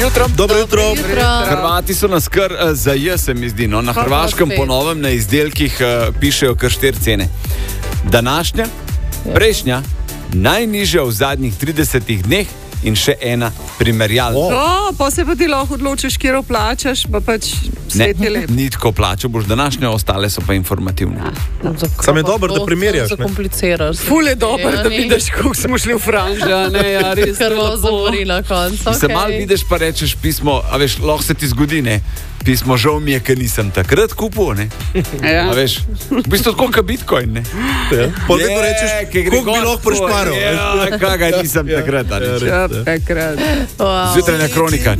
Dobro jutro. Hrvati so nas kar se mi zdi. No? Na Hrvaškem po novem na izdelkih pišejo kar 4 cene. Današnja, prejšnja, najnižja v zadnjih 30 dneh in še ena primerjalna. Pa se pa ti lahko odločiš, kjer plačaš, pa pač svet je lep. Ni tako plačal, boš današnje, ostale so pa informativne. Sam je dobro, da primerjaš. Zakompliciraš. Ful je dobro, da vidiš, kako smo šli v franža. Res krvo zavorila konc. Se malo vidiš, pa rečeš pismo, a veš, lahko se ti zgodi, ne? Pismo, žal mi je, ker nisem takrat kupil, ne? A veš, v bistvu tako kot Bitcoin, ne? Potem vedno rečeš, koliko bi lahko prišparil. Ja, kaj nisem takrat, a ne? Takrat. Zjutrajna kronika.